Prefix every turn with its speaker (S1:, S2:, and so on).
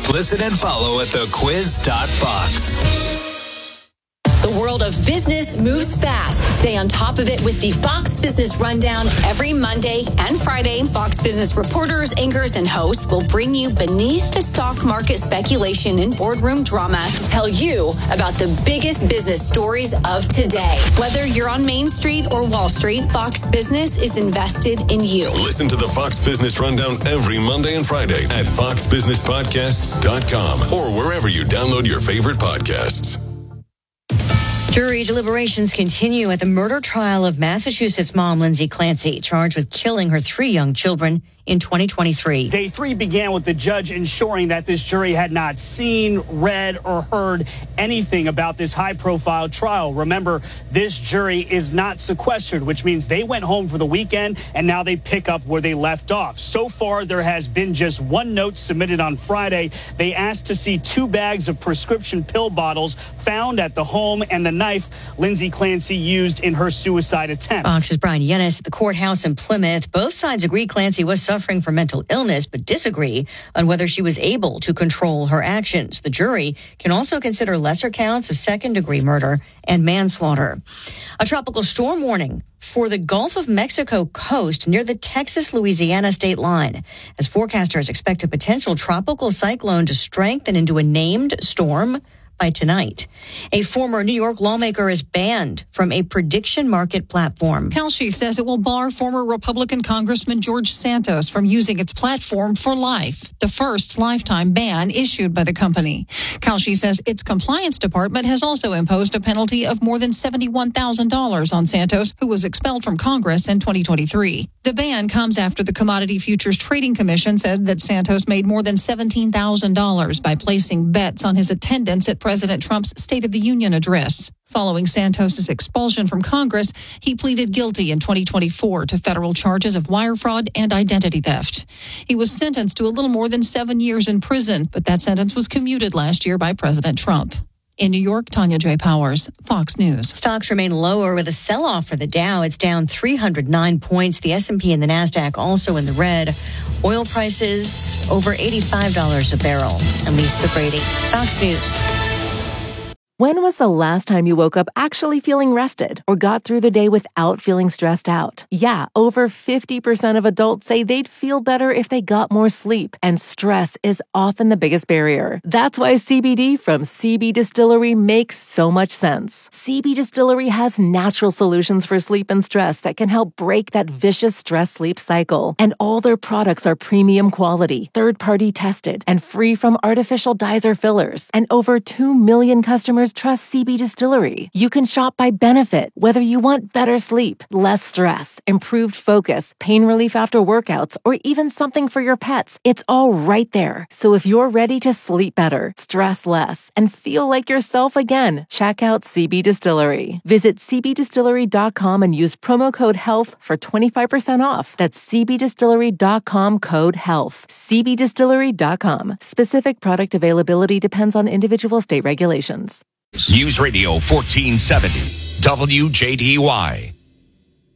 S1: Listen and follow at thequiz.fox.
S2: The world of business moves fast. Stay on top of it with the Fox Business Rundown every Monday and Friday. Fox Business reporters, anchors, and hosts will bring you beneath the stock market speculation and boardroom drama to tell you about the biggest business stories of today. Whether you're on Main Street or Wall Street, Fox Business is invested in you.
S3: Listen to the Fox Business Rundown every Monday and Friday at foxbusinesspodcasts.com or wherever you download your favorite podcasts.
S4: Jury deliberations continue at the murder trial of Massachusetts mom Lindsay Clancy, charged with killing her 3 young children in 2023.
S5: Day 3 began with the judge ensuring that this jury had not seen, read, or heard anything about this high-profile trial. Remember, this jury is not sequestered, which means they went home for the weekend, and now they pick up where they left off. So far, there has been just one note submitted on Friday. They asked to see 2 bags of prescription pill bottles found at the home and the knife Lindsay Clancy used in her suicide attempt.
S4: Fox's Brian Yennis at the courthouse in Plymouth. Both sides agree Clancy was suffering from mental illness, but disagree on whether she was able to control her actions. The jury can also consider lesser counts of second-degree murder and manslaughter. A tropical storm warning for the Gulf of Mexico coast near the Texas-Louisiana state line, as forecasters expect a potential tropical cyclone to strengthen into a named storm by tonight. A former New York lawmaker is banned from a prediction market platform.
S6: Kalshi says it will bar former Republican Congressman George Santos from using its platform for life, the first lifetime ban issued by the company. Kalshi says its compliance department has also imposed a penalty of more than $71,000 on Santos, who was expelled from Congress in 2023. The ban comes after the Commodity Futures Trading Commission said that Santos made more than $17,000 by placing bets on his attendance at President Trump's State of the Union address. Following Santos's expulsion from Congress, he pleaded guilty in 2024 to federal charges of wire fraud and identity theft. He was sentenced to a little more than 7 years in prison, but that sentence was commuted last year by President Trump. In New York, Tanya J. Powers, Fox News.
S4: Stocks remain lower with a sell-off for the Dow. It's down 309 points. The S&P and the NASDAQ also in the red. Oil prices over $85 a barrel. And Lisa Brady, Fox News.
S7: When was the last time you woke up actually feeling rested or got through the day without feeling stressed out? Yeah, over 50% of adults say they'd feel better if they got more sleep, and stress is often the biggest barrier. That's why CBD from CB Distillery makes so much sense. CB Distillery has natural solutions for sleep and stress that can help break that vicious stress-sleep cycle. And all their products are premium quality, third-party tested, and free from artificial dyes or fillers. And over 2 million customers trust CB Distillery. You can shop by benefit, whether you want better sleep, less stress, improved focus, pain relief after workouts, or even something for your pets. It's all right there. So if you're ready to sleep better, stress less, and feel like yourself again, check out CB Distillery. Visit cbdistillery.com and use promo code HEALTH for 25% off. That's cbdistillery.com code HEALTH. cbdistillery.com. Specific product availability depends on individual state regulations.
S1: News Radio 1470, WJDY.